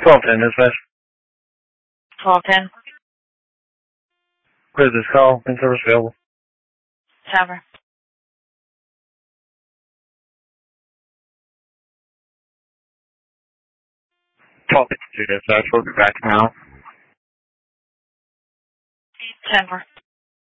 1210 dispatch. 1210. Where's this call? In service available. Tower. 1252 dispatch. We'll be back now. Tower.